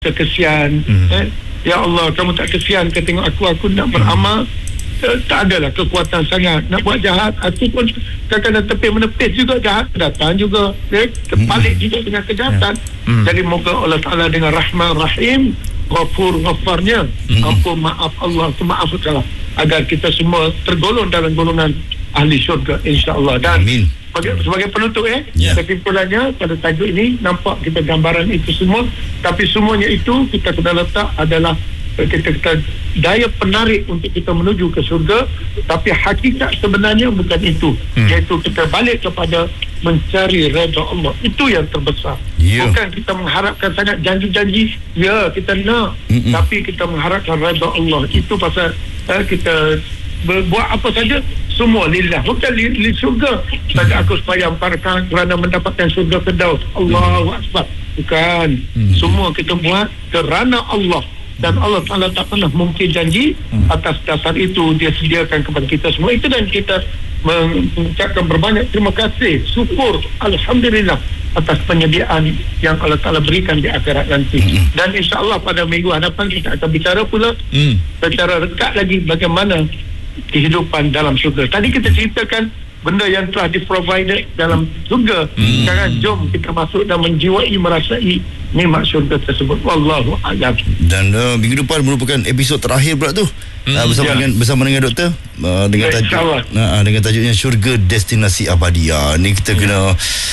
kita kesian. Ya Allah, kamu tak kesian ke tengok aku nak beramal, tak adalah kekuatan sangat nak buat jahat. Aku pun kadang-kadang menepis juga, jahat datang juga, terbalik juga dengan kejahatan. Jadi moga Allah Ta'ala dengan Rahman Rahim, Ghafur Ghafarnya, ampun, maaf Allah, maafkanlah, agar kita semua tergolong dalam golongan ahli syurga, insya-Allah. Dan sebagai penutup kesimpulannya pada tajuk ini, nampak kita gambaran itu semua, tapi semuanya itu kita kena letak adalah kita daya penarik untuk kita menuju ke surga, tapi hakikat sebenarnya bukan itu, iaitu kita balik kepada mencari redha Allah. Itu yang terbesar. Bukan kita mengharapkan sangat janji-janji, kita nak, tapi kita mengharapkan redha Allah. Itu pasal kita buat apa saja semua lillah, bukan li surga saja. Aku supaya amparkan kerana mendapatkan surga Firdaus, Allahu Akbar, bukan. Semua kita buat kerana Allah, dan Allah Ta'ala tak pernah mungkin janji. Atas dasar itu dia sediakan kepada kita semua itu, dan kita mengucapkan berbanyak terima kasih, syukur, alhamdulillah atas penyediaan yang Allah Ta'ala berikan di akhirat nanti. Dan insya-Allah pada minggu hadapan kita akan bicara pula secara dekat lagi bagaimana kehidupan dalam syurga. Tadi kita ceritakan benda yang telah di-provided dalam surga. Sekarang jom kita masuk dan menjiwai, merasai nikmat syurga tersebut. Wallahu a'lam. Dan minggu depan merupakan episod terakhir pula tu, bersama dengan doktor, dengan tajuk dengan tajuknya Syurga Destinasi Abadi. Ni kita kena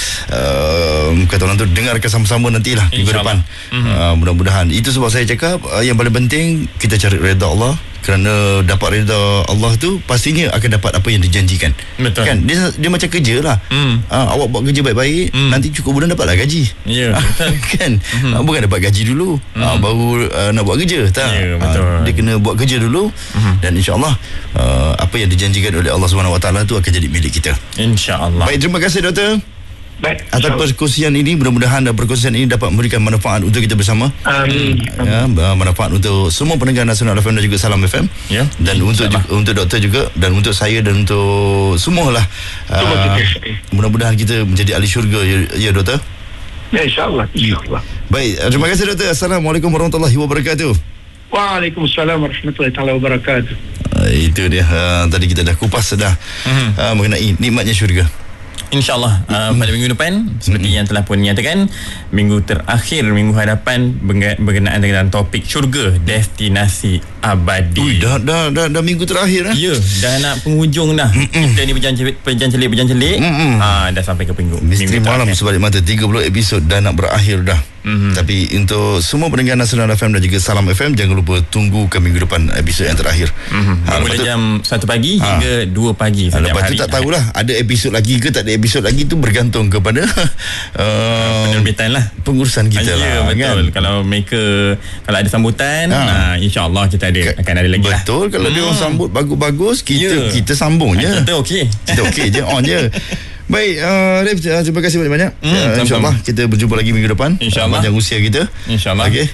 kata orang tu dengarkan sama-sama nantilah minggu depan. Mudah-mudahan. Itu sebab saya cakap yang paling penting kita cari redha Allah. Kerana dapat redha Allah tu pastinya akan dapat apa yang dijanjikan. Betul. Kan dia macam kerja lah. Awak buat kerja baik-baik, nanti cukup bulan dapatlah gaji. Betul. Kan bukan dapat gaji dulu baru nak buat kerja. Tak. Betul. Dia kena buat kerja dulu, dan insya-Allah apa yang dijanjikan oleh Allah SWT tu akan jadi milik kita, insya-Allah. Baik, terima kasih doktor. Baik, atas perkongsian ini. Mudah-mudahan perkongsian ini dapat memberikan manfaat untuk kita bersama. Amin. Manfaat untuk semua pendengar Nasional FM dan juga Salam FM. Dan untuk doktor juga, dan untuk saya, dan untuk semualah. Mudah-mudahan kita menjadi ahli syurga, ya doktor. InsyaAllah. Baik, terima kasih doktor. Assalamualaikum warahmatullahi wabarakatuh. Waalaikumsalam warahmatullahi wabarakatuh. Itu dia. Tadi kita dah kupas mengenai nikmatnya syurga. InsyaAllah pada minggu depan, seperti yang telah pun nyatakan, minggu terakhir, minggu hadapan berkenaan dengan topik syurga Destinasi Abadi. Dah minggu terakhir dah nak penghujung dah. Kita ni berjancelik dah sampai ke minggu malam sebalik mata 30 episod dah nak berakhir dah. Tapi untuk semua pendengar Nasional FM dan juga Salam FM, jangan lupa tunggu ke minggu depan episod yang terakhir. Mula jam 1 pagi hingga 2 pagi. Lepas tu tak tahulah ada episod lagi ke tak ada episod lagi, tu bergantung kepada penerbitan lah, pengurusan kita lah. Betul. Kan? Kalau mereka kalau ada sambutan, insya-Allah kita akan ada lagi lah. Betul. Kalau dia orang sambut bagus-bagus, kita sambung je. Kita okey je, on je. Baik, Rif, terima kasih banyak-banyak. InsyaAllah kita berjumpa lagi minggu depan, panjang usia kita, InsyaAllah. Okay.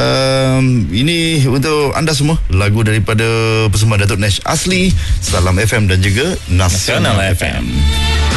Ini untuk anda semua, lagu daripada persembahan Datuk Nash Asli, Salam FM dan juga Nasional FM.